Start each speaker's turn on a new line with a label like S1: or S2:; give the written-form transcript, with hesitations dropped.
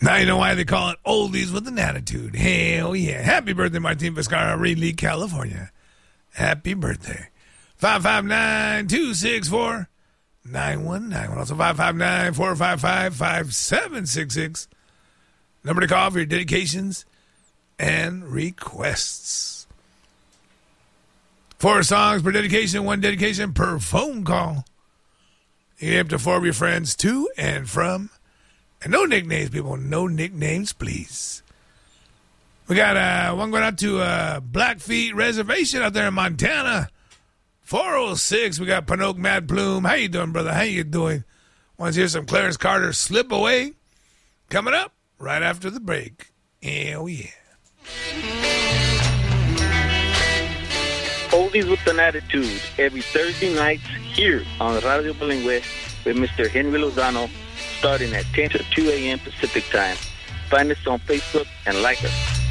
S1: Now you know why they call it Oldies with an Attitude. Hell yeah. Happy birthday, Martin Vizcarra, Reedley, California. Happy birthday. 559-264-9191. Also 559-455-5766. Number to call for your dedications and requests. 4 songs per dedication, 1 dedication per phone call. You get up to 4 of your friends to and from. And no nicknames, people. No nicknames, please. We got one going out to Blackfeet Reservation out there in Montana. 406. We got Panoke Mad Plume. How you doing, brother? How you doing? Want to hear some Clarence Carter Slip Away? Coming up right after the break. Hell yeah.
S2: Oldies with an Attitude every Thursday nights here on Radio Bilingüe with Mr. Henry Lozano, starting at 10 to 2 a.m. Pacific time. Find us on Facebook and like us.